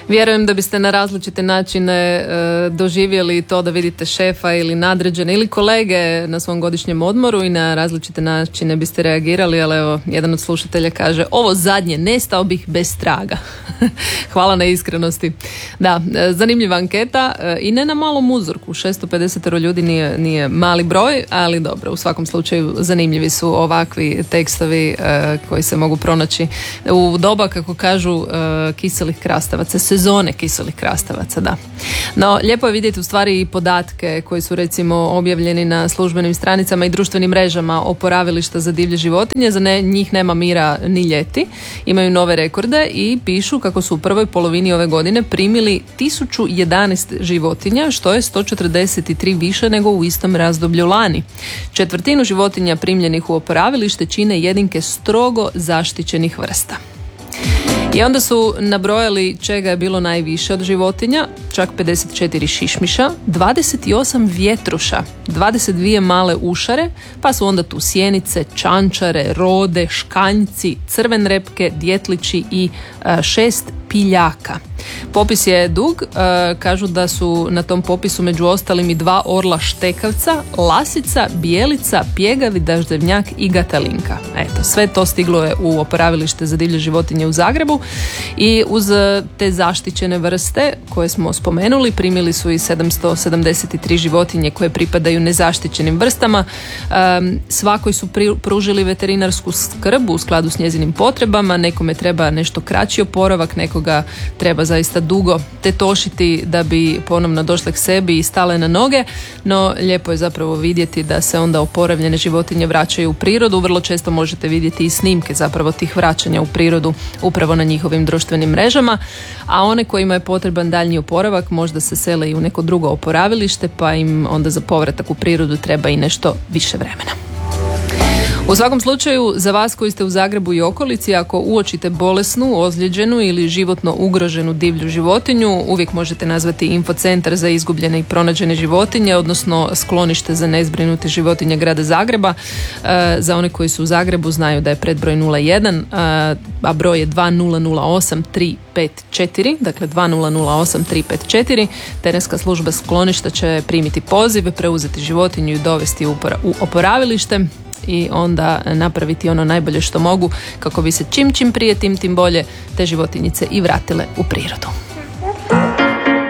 Vjerujem da biste na različite načine doživjeli to da vidite šefa ili nadređene ili kolege na svom godišnjem odmoru i na različite načine biste reagirali, ali evo, jedan od slušatelja kaže: ovo zadnje, nestao bih bez traga. Hvala na iskrenosti. Da, zanimljiva anketa i ne na malom uzorku, 650 ljudi nije mali broj, ali dobro, u svakom slučaju zanimljivi su ovakvi tekstovi koji se mogu pronaći u doba, kako kažu, kiselih krastavaca, sezone kiselih krastavaca, da. No, lijepo je vidjeti u stvari i podatke koji su recimo objavljeni na službenim stranicama i društvenim mrežama oporavilišta za divlje životinje. Za njih nema mira ni ljeti. Imaju nove rekorde i pišu kako su u prvoj polovini ove godine primili 1011 životinja, što je 143 više nego u istom razdoblju lani. Četvrtinu životinja primljenih u oporavilište čine jedinke strogo zaštićenih vrsta. I onda su nabrojali čega je bilo najviše od životinja, čak 54 šišmiša, 28 vjetruša, 22 male ušare, pa su onda tu sjenice, čančare, rode, škanjci, crvenrepke, djetlići i 6 piljaka. Popis je dug, kažu da su na tom popisu među ostalim i 2 orla štekavca, lasica, bijelica, pjegavi, daždevnjak i gatalinka. Eto, sve to stiglo je u oporavilište za divlje životinje u Zagrebu i uz te zaštićene vrste koje smo spomenuli primili su i 773 životinje koje pripadaju nezaštićenim vrstama. Svakoj su pružili veterinarsku skrb u skladu s njezinim potrebama, nekome treba nešto kraći oporavak, nekoga treba zaista dugo tetošiti da bi ponovno došle k sebi i stale na noge, no lijepo je zapravo vidjeti da se onda oporavljene životinje vraćaju u prirodu. Vrlo često možete vidjeti i snimke zapravo tih vraćanja u prirodu upravo na njihovim društvenim mrežama, a one kojima je potreban daljnji oporavak možda se sele i u neko drugo oporavilište, pa im onda za povratak u prirodu treba i nešto više vremena. U svakom slučaju, za vas koji ste u Zagrebu i okolici, ako uočite bolesnu, ozlijeđenu ili životno ugroženu divlju životinju, uvijek možete nazvati Infocentar za izgubljene i pronađene životinje, odnosno sklonište za nezbrinute životinje grada Zagreba. Za one koji su u Zagrebu znaju da je predbroj 01, a broj je 2008 354, dakle 2008 354. Terenska služba skloništa će primiti poziv, preuzeti životinju i dovesti u oporavilište i onda napraviti ono najbolje što mogu kako bi se čim prije tim bolje te životinjice i vratile u prirodu.